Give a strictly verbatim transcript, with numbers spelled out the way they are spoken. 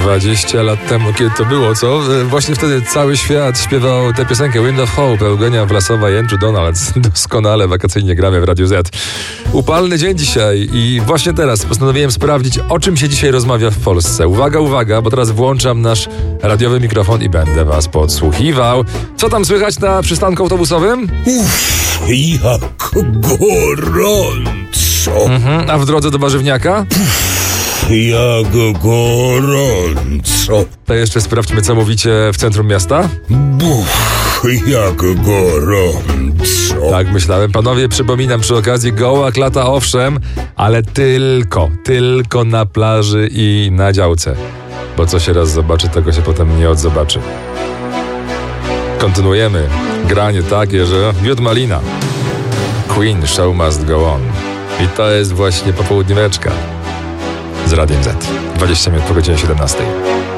dwadzieścia lat temu, kiedy to było, co? Właśnie wtedy cały świat śpiewał tę piosenkę Wind of Hope, Eugenia Vlasowa i Andrew Donald. Doskonale wakacyjnie gramy w Radiu Z. Upalny dzień dzisiaj i właśnie teraz postanowiłem sprawdzić, o czym się dzisiaj rozmawia w Polsce. Uwaga, uwaga, bo teraz włączam nasz radiowy mikrofon i będę was podsłuchiwał. Co tam słychać na przystanku autobusowym? Uff, jak gorąco. Mhm, a w drodze do warzywniaka? Jak gorąco. To jeszcze sprawdźmy, co mówicie w centrum miasta. Buch, jak gorąco. Tak myślałem. Panowie, przypominam przy okazji, goła klata owszem, ale tylko, tylko na plaży i na działce. Bo co się raz zobaczy, tego się potem nie odzobaczy. Kontynuujemy. Granie takie, że miód malina. Queen, show must go on. I to jest właśnie popołudnióweczka z Radiem Z. dwadzieścia minut po godzinie siedemnastej.